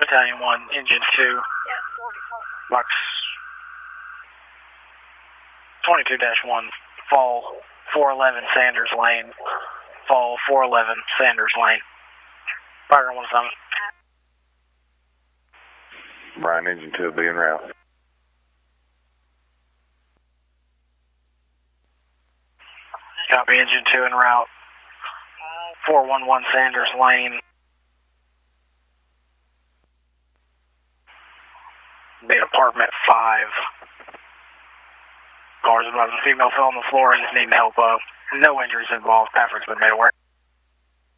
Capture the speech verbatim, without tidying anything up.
Battalion one, Engine two, box twenty-two dash one, fall four eleven Sanders Lane, fall four eleven Sanders Lane. Fire one summit. Brian, Engine two will be en route. Copy, Engine two en route. four one one Sanders Lane. Be at apartment five. Cars above the female fell on the floor and is needing help. Uh, no injuries involved. Patrick's been made aware.